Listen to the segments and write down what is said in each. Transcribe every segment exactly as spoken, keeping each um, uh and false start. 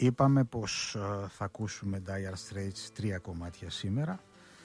Είπαμε πως uh, θα ακούσουμε Dire Straits τρία κομμάτια σήμερα,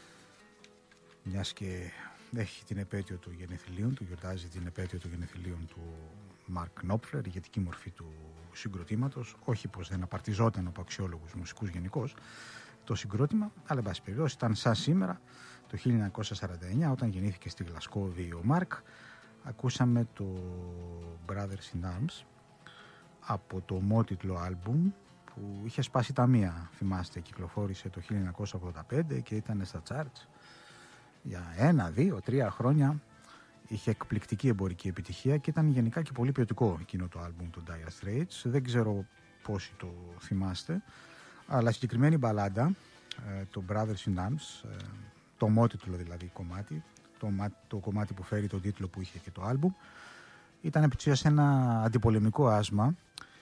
μιας και έχει την επέτειο του γενεθλίων του, γιορτάζει την επέτειο του γενεθλίων του Μαρκ Νόπφλερ, η ηγετική μορφή του συγκροτήματος. Όχι πως δεν απαρτιζόταν από αξιόλογους μουσικούς γενικώς το συγκρότημα, αλλά εν πάση περιπτώσει ήταν σαν σήμερα το χίλια εννιακόσια σαράντα εννιά, όταν γεννήθηκε στη Γλασκόβη ο Μαρκ. Ακούσαμε το Brothers in Arms από το ομότιτλο άλμπουμ που είχε σπάσει τα μία, θυμάστε, κυκλοφόρησε το χίλια εννιακόσια ογδόντα πέντε και ήταν στα charts για ένα, δύο, τρία χρόνια. Είχε εκπληκτική εμπορική επιτυχία και ήταν γενικά και πολύ ποιοτικό εκείνο το άλμπουμ του Dire Straits. Δεν ξέρω πόσοι το θυμάστε, αλλά συγκεκριμένη μπαλάντα, το Brothers in Arms, το ομότιτλο δηλαδή κομμάτι, το, το κομμάτι που φέρει τον τίτλο που είχε και το άλμπουμ, ήταν επί της ουσίας ένα αντιπολεμικό άσμα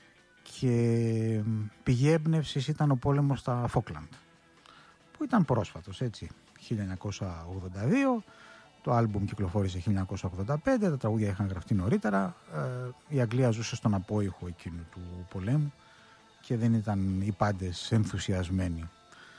και πηγή έμπνευσης ήταν ο πόλεμος στα Φόκλαντ, που ήταν πρόσφατος, έτσι, χίλια εννιακόσια ογδόντα δύο. Το άλμπουμ κυκλοφόρησε χίλια εννιακόσια ογδόντα πέντε, τα τραγούδια είχαν γραφτεί νωρίτερα. Η Αγγλία ζούσε στον απόϊχο εκείνου του πολέμου και δεν ήταν οι πάντες ενθουσιασμένοι,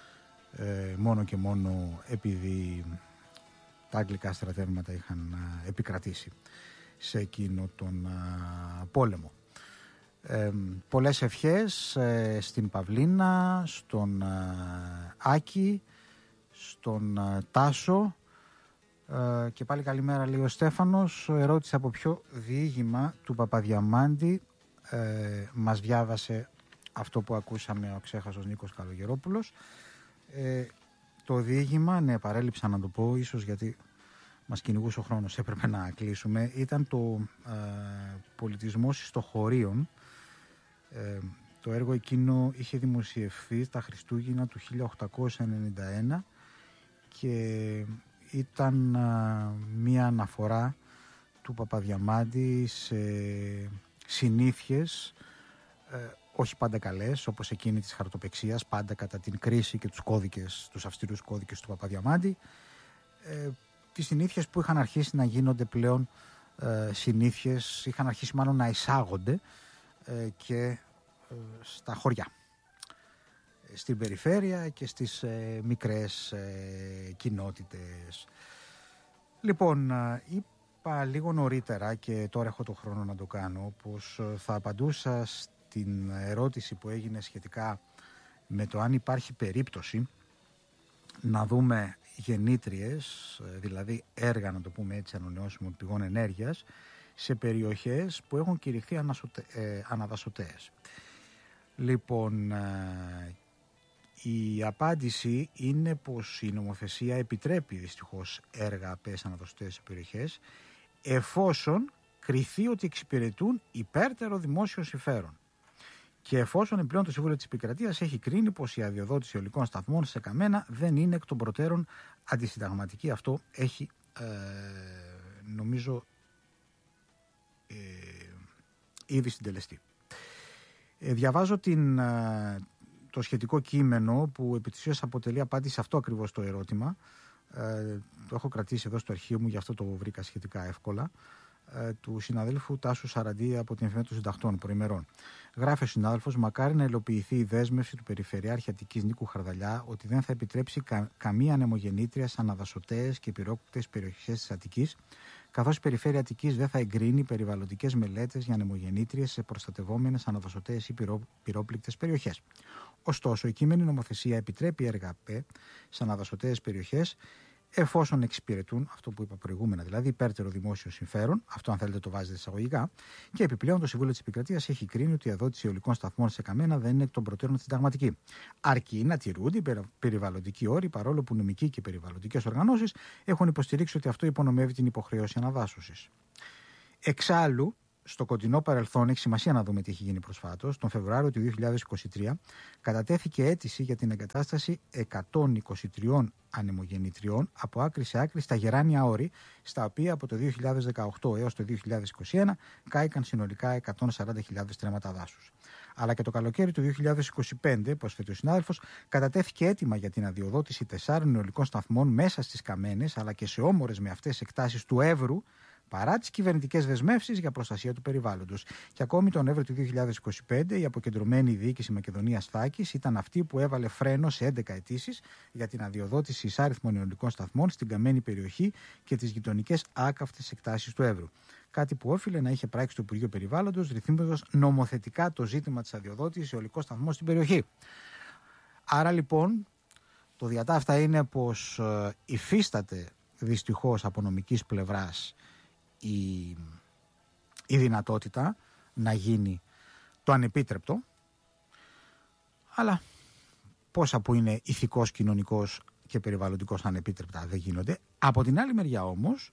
μόνο και μόνο επειδή τα αγγλικά στρατεύματα είχαν επικρατήσει σε εκείνο τον πόλεμο. Ε, πολλές ευχές ε, στην Παυλίνα, στον ε, Άκη, στον ε, Τάσο ε, και πάλι καλημέρα, λέει ο Στέφανος. Ερώτηση από ποιο διήγημα του Παπαδιαμάντη ε, μας διάβασε αυτό που ακούσαμε ο ξέχασος Νίκος Καλογερόπουλος. Ε, το διήγημα, ναι, παρέλειψα να το πω, ίσως γιατί μας κυνηγούσε ο χρόνος, έπρεπε να κλείσουμε. Ήταν το ε, πολιτισμός ιστοχωρίων. Ε, το έργο εκείνο είχε δημοσιευθεί τα Χριστούγεννα του χίλια οκτακόσια ενενήντα ένα και ήταν ε, μία αναφορά του Παπαδιαμάντη σε συνήθειες, ε, όχι πάντα καλές, όπως εκείνη της χαρτοπεξίας, πάντα κατά την κρίση και τους κώδικες, τους αυστηρούς κώδικες του Παπαδιαμάντη, ε, τις συνήθειες που είχαν αρχίσει να γίνονται πλέον ε, συνήθειες, είχαν αρχίσει μάλλον να εισάγονται ε, και ε, στα χωριά, στην περιφέρεια και στις ε, μικρές ε, κοινότητες. Λοιπόν, ε, είπα λίγο νωρίτερα και τώρα έχω το χρόνο να το κάνω, πως ε, θα απαντούσα στην ερώτηση που έγινε σχετικά με το αν υπάρχει περίπτωση να δούμε γεννήτριες, δηλαδή έργα, να το πούμε έτσι, ανανεώσιμων πηγών ενέργειας σε περιοχές που έχουν κηρυχθεί ανασωτε, ε, αναδασωτές. Λοιπόν, ε, η απάντηση είναι πως η νομοθεσία επιτρέπει δυστυχώς έργα ΑΠΕ αναδασωτές σε περιοχές, εφόσον κριθεί ότι εξυπηρετούν υπέρτερο δημόσιο συμφέρον. Και εφόσον επιπλέον το Συμβούλιο της Επικρατείας έχει κρίνει πως η αδειοδότηση αιωλικών σταθμών σε καμένα δεν είναι εκ των προτέρων αντισυνταγματική. Αυτό έχει ε, νομίζω ε, ήδη συντελεστεί. Ε, διαβάζω την, ε, το σχετικό κείμενο που επί της ουσίας αποτελεί απάντηση σε αυτό ακριβώς το ερώτημα. Ε, το έχω κρατήσει εδώ στο αρχείο μου, γι' αυτό το βρήκα σχετικά εύκολα, του συναδέλφου Τάσου Σαραντή από την Εφημερίδα των Συντακτών προημερών. Γράφει ο συνάδελφος: μακάρι να υλοποιηθεί η δέσμευση του Περιφερειάρχη Αττικής Νίκου Χαρδαλιά ότι δεν θα επιτρέψει κα, καμία ανεμογεννήτρια σε αναδασωταίες και πυρόκτητες περιοχές της Αττικής, καθώς η Περιφέρεια Αττικής δεν θα εγκρίνει περιβαλλοντικές μελέτες για ανεμογεννήτριες σε προστατευόμενες αναδασωταίες ή πυρό, πυρόπληκτες περιοχές. Ωστόσο, η κείμενη νομοθεσία επιτρέπει έργα ΑΠΕ σε αναδασωταίες περιοχές, εφόσον εξυπηρετούν, αυτό που είπα προηγούμενα, δηλαδή υπέρτερο δημόσιο συμφέρον, αυτό αν θέλετε το βάζετε εισαγωγικά, και επιπλέον το Συμβούλιο της Επικρατείας έχει κρίνει ότι η αδότηση αιωλικών σταθμών σε καμένα δεν είναι εκ των προτέρων συνταγματική. Αρκεί να τηρούνται οι περιβαλλοντικοί όροι, παρόλο που νομικοί και περιβαλλοντικές οργανώσεις έχουν υποστηρίξει ότι αυτό υπονομεύει την υποχρέωση αναδάσωσης. Εξάλλου, στο κοντινό παρελθόν, έχει σημασία να δούμε τι έχει γίνει προσφάτως. Τον Φεβρουάριο του δύο χιλιάδες είκοσι τρία κατατέθηκε αίτηση για την εγκατάσταση εκατόν είκοσι τρία ανεμογεννητριών από άκρη σε άκρη στα Γεράνια Όρη, στα οποία από το δύο χιλιάδες δεκαοκτώ έως το δύο χιλιάδες είκοσι ένα κάηκαν συνολικά εκατόν σαράντα χιλιάδες στρέμματα δάσους. Αλλά και το καλοκαίρι του δύο χιλιάδες είκοσι πέντε, όπως θέτει ο συνάδελφος, κατατέθηκε αίτημα για την αδειοδότηση τεσσάρων αιωλικών σταθμών μέσα στις καμένες, αλλά και σε όμορες με αυτές εκτάσεις του Εύρου, παρά τις κυβερνητικές δεσμεύσεις για προστασία του περιβάλλοντος. Και ακόμη τον Νοέμβριο του δύο χιλιάδες είκοσι πέντε η αποκεντρωμένη διοίκηση Μακεδονίας Θάκης ήταν αυτή που έβαλε φρένο σε έντεκα αιτήσεις για την αδειοδότηση εισάριθμων αιωλικών σταθμών στην καμένη περιοχή και τις γειτονικές άκαυτες εκτάσεις του Εύρου. Κάτι που όφιλε να είχε πράξει το Υπουργείο Περιβάλλοντος, ρυθμίζοντας νομοθετικά το ζήτημα της αδειοδότησης αιωλικών σταθμών στην περιοχή. Άρα λοιπόν, το διατάφτα είναι πως ε, υφίσταται δυστυχώς από νομικής πλευράς η, η δυνατότητα να γίνει το ανεπίτρεπτο, αλλά πόσα που είναι ηθικός, κοινωνικός και περιβαλλοντικός ανεπίτρεπτα δεν γίνονται. Από την άλλη μεριά όμως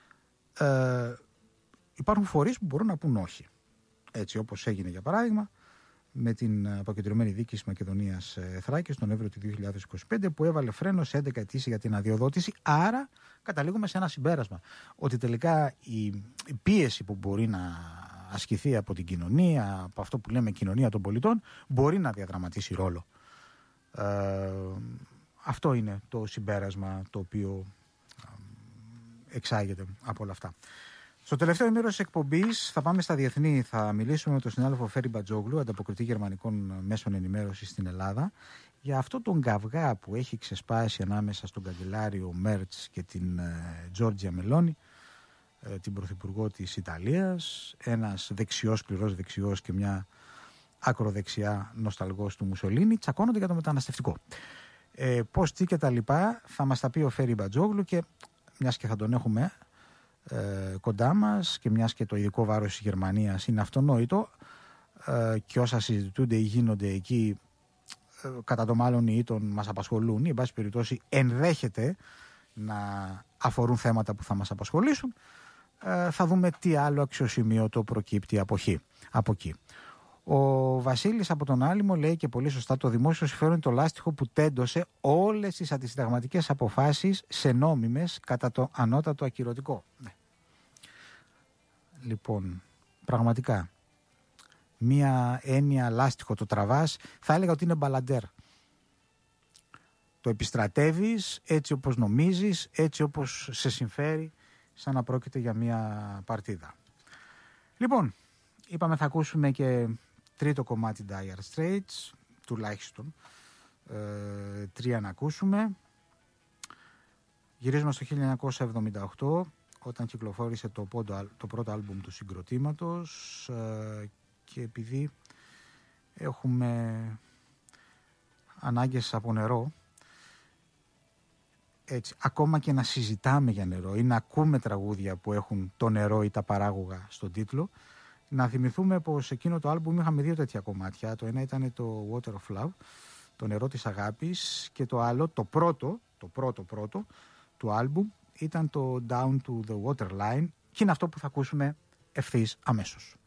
ε, υπάρχουν φορείς που μπορούν να πούν όχι. Έτσι όπως έγινε για παράδειγμα με την αποκεντρωμένη διοίκηση Μακεδονίας Θράκης τον Νοέμβριο του δύο χιλιάδες είκοσι πέντε που έβαλε φρένο σε έντεκα αιτήσεις για την αδειοδότηση. Άρα καταλήγουμε σε ένα συμπέρασμα ότι τελικά η, η πίεση που μπορεί να ασκηθεί από την κοινωνία, από αυτό που λέμε κοινωνία των πολιτών, μπορεί να διαδραματίσει ρόλο. Ε, αυτό είναι το συμπέρασμα το οποίο ε, εξάγεται από όλα αυτά. Στο τελευταίο μέρος της εκπομπής θα πάμε στα διεθνή. Θα μιλήσουμε με τον συνάδελφο Φέρι Μπατζόγλου, ανταποκριτή γερμανικών μέσων ενημέρωσης στην Ελλάδα, για αυτό τον καυγά που έχει ξεσπάσει ανάμεσα στον καγκελάριο Μέρτς και την Τζόρτζια Μελόνι, ε, την πρωθυπουργό της Ιταλίας, ένας δεξιός, πληρός δεξιός και μια ακροδεξιά νοσταλγός του Μουσολίνι, τσακώνονται για το μεταναστευτικό. Ε, πώς, τι και τα λοιπά θα μας τα πει ο Φέρι Μπατζόγλου, και μιας και θα τον έχουμε Ε, κοντά μας και μιας και το ειδικό βάρος της Γερμανίας είναι αυτονόητο ε, και όσα συζητούνται ή γίνονται εκεί ε, κατά το μάλλον ή τον μας απασχολούν ή εν πάση περιπτώσει ενδέχεται να αφορούν θέματα που θα μας απασχολήσουν, ε, θα δούμε τι άλλο αξιοσημείωτο προκύπτει από εκεί. Από εκεί. Ο Βασίλης από τον Άλυμο λέει και πολύ σωστά: το δημόσιο συμφέρον είναι το λάστιχο που τέντωσε όλες τις αντισυνταγματικές αποφάσεις σε νόμιμες κατά το ανώτατο ακυρωτικό. Ναι. Λοιπόν, πραγματικά, μία έννοια λάστιχο το τραβάς, θα έλεγα ότι είναι μπαλαντέρ. Το επιστρατεύεις έτσι όπως νομίζεις, έτσι όπως σε συμφέρει, σαν να πρόκειται για μία παρτίδα. Λοιπόν, είπαμε θα ακούσουμε και τρίτο κομμάτι Dire Straits, τουλάχιστον ε, τρία να ακούσουμε. Γυρίζουμε στο χίλια εννιακόσια εβδομήντα οκτώ, όταν κυκλοφόρησε το, πόντο, το πρώτο άλμπουμ του συγκροτήματος, ε, και επειδή έχουμε ανάγκες από νερό, έτσι, ακόμα και να συζητάμε για νερό ή να ακούμε τραγούδια που έχουν το νερό ή τα παράγωγα στον τίτλο, να θυμηθούμε πως εκείνο το άλμπουμ είχαμε δύο τέτοια κομμάτια. Το ένα ήταν το Water of Love, το νερό της αγάπης, και το άλλο, το πρώτο, το πρώτο πρώτο του άλμπουμ ήταν το Down to the Waterline, και είναι αυτό που θα ακούσουμε ευθύς αμέσως.